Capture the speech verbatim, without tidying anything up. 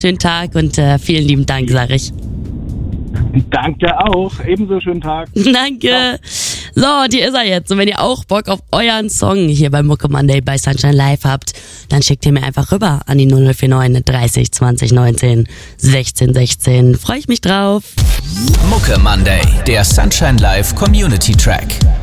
schönen Tag und äh, vielen lieben Dank, sage ich. Danke auch. Ebenso schönen Tag. Danke. So, und hier ist er jetzt. Und wenn ihr auch Bock auf euren Song hier bei Mucke Monday bei Sunshine Live habt, dann schickt ihr mir einfach rüber an die null null vier neun dreißig zwanzig neunzehn sechzehn sechzehn. Freue ich mich drauf. Mucke Monday, der Sunshine Live Community Track.